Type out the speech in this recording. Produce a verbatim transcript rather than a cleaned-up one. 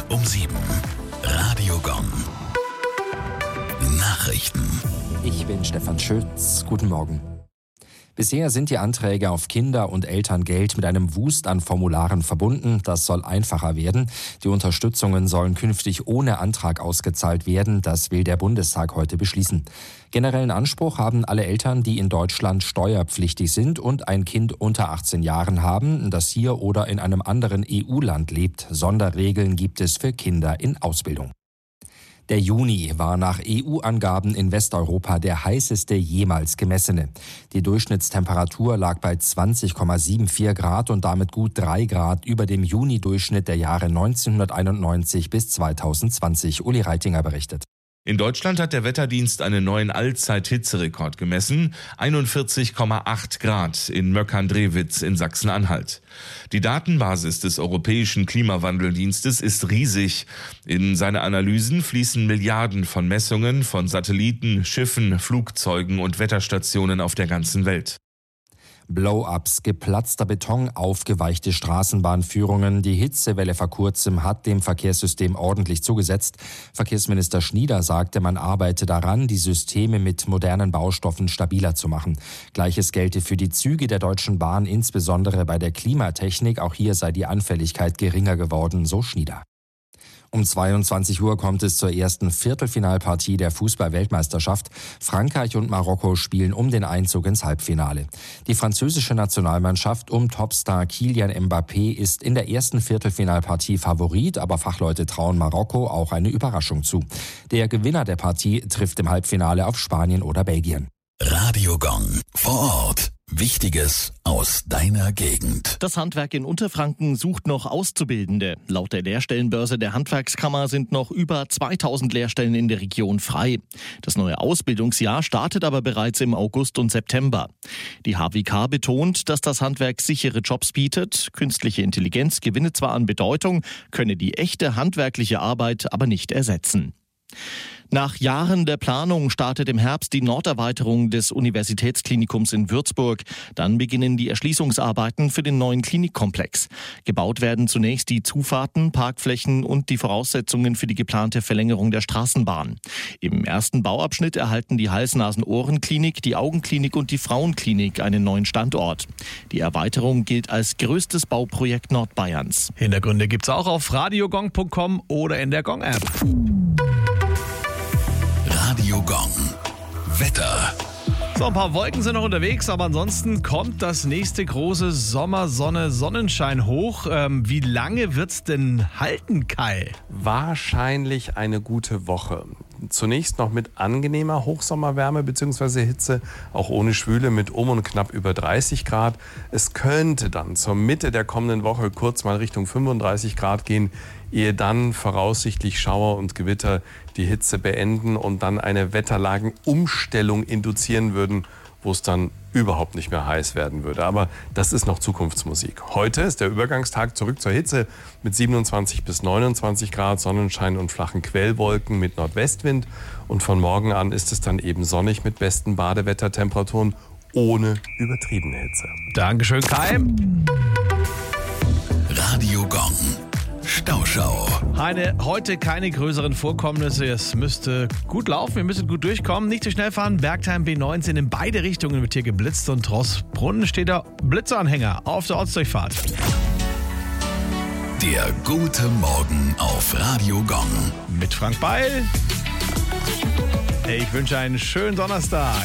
um sieben. Radio Gong. Nachrichten. Ich bin Stefan Schütz. Guten Morgen. Bisher sind die Anträge auf Kinder- und Elterngeld mit einem Wust an Formularen verbunden. Das soll einfacher werden. Die Unterstützungen sollen künftig ohne Antrag ausgezahlt werden. Das will der Bundestag heute beschließen. Generellen Anspruch haben alle Eltern, die in Deutschland steuerpflichtig sind und ein Kind unter achtzehn Jahren haben, das hier oder in einem anderen E U-Land lebt. Sonderregeln gibt es für Kinder in Ausbildung. Der Juni war nach E U-Angaben in Westeuropa der heißeste jemals gemessene. Die Durchschnittstemperatur lag bei zwanzig Komma vierundsiebzig Grad und damit gut drei Grad über dem Juni-Durchschnitt der Jahre neunzehnhunderteinundneunzig bis zweitausendzwanzig. Uli Reitinger berichtet. In Deutschland hat der Wetterdienst einen neuen Allzeit-Hitzerekord gemessen, einundvierzig Komma acht Grad in Möckern-Drewitz in Sachsen-Anhalt. Die Datenbasis des Europäischen Klimawandeldienstes ist riesig. In seine Analysen fließen Milliarden von Messungen von Satelliten, Schiffen, Flugzeugen und Wetterstationen auf der ganzen Welt. Blow-ups, geplatzter Beton, aufgeweichte Straßenbahnführungen. Die Hitzewelle vor kurzem hat dem Verkehrssystem ordentlich zugesetzt. Verkehrsminister Schnieder sagte, man arbeite daran, die Systeme mit modernen Baustoffen stabiler zu machen. Gleiches gelte für die Züge der Deutschen Bahn, insbesondere bei der Klimatechnik. Auch hier sei die Anfälligkeit geringer geworden, so Schnieder. Um zweiundzwanzig Uhr kommt es zur ersten Viertelfinalpartie der Fußball-Weltmeisterschaft. Frankreich und Marokko spielen um den Einzug ins Halbfinale. Die französische Nationalmannschaft um Topstar Kylian Mbappé ist in der ersten Viertelfinalpartie Favorit, aber Fachleute trauen Marokko auch eine Überraschung zu. Der Gewinner der Partie trifft im Halbfinale auf Spanien oder Belgien. Radio Gong vor Ort. Wichtiges aus deiner Gegend. Das Handwerk in Unterfranken sucht noch Auszubildende. Laut der Lehrstellenbörse der Handwerkskammer sind noch über zweitausend Lehrstellen in der Region frei. Das neue Ausbildungsjahr startet aber bereits im August und September. Die H W K betont, dass das Handwerk sichere Jobs bietet. Künstliche Intelligenz gewinne zwar an Bedeutung, könne die echte handwerkliche Arbeit aber nicht ersetzen. Nach Jahren der Planung startet im Herbst die Norderweiterung des Universitätsklinikums in Würzburg. Dann beginnen die Erschließungsarbeiten für den neuen Klinikkomplex. Gebaut werden zunächst die Zufahrten, Parkflächen und die Voraussetzungen für die geplante Verlängerung der Straßenbahn. Im ersten Bauabschnitt erhalten die Hals-Nasen-Ohren-Klinik, die Augenklinik und die Frauenklinik einen neuen Standort. Die Erweiterung gilt als größtes Bauprojekt Nordbayerns. Hintergründe gibt's auch auf radiogong punkt com oder in der Gong-App. Radio Gong. Wetter. So, ein paar Wolken sind noch unterwegs, aber ansonsten kommt das nächste große Sommersonne-Sonnenschein hoch. Ähm, wie lange wird's denn halten, Kai? Wahrscheinlich eine gute Woche. Zunächst noch mit angenehmer Hochsommerwärme bzw. Hitze, auch ohne Schwüle mit um und knapp über dreißig Grad. Es könnte dann zur Mitte der kommenden Woche kurz mal Richtung fünfunddreißig Grad gehen, ehe dann voraussichtlich Schauer und Gewitter die Hitze beenden und dann eine Wetterlagenumstellung induzieren würden, wo es dann überhaupt nicht mehr heiß werden würde. Aber das ist noch Zukunftsmusik. Heute ist der Übergangstag zurück zur Hitze mit siebenundzwanzig bis neunundzwanzig Grad, Sonnenschein und flachen Quellwolken mit Nordwestwind. Und von morgen an ist es dann eben sonnig mit besten Badewettertemperaturen ohne übertriebene Hitze. Dankeschön, Kai. Radio Gong. Stauschau. Heine, heute keine größeren Vorkommnisse. Es müsste gut laufen, ihr müsstet gut durchkommen. Nicht zu schnell fahren. Bergheim B neunzehn in beide Richtungen wird hier geblitzt und Rossbrunn steht da Blitzanhänger auf der Ortsdurchfahrt. Der gute Morgen auf Radio Gong. Mit Frank Beil. Ich wünsche einen schönen Donnerstag.